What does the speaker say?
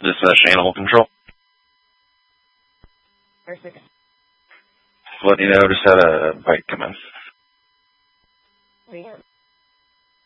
This Shane Control. Perfect. Well, just had a bike come in. Where you at?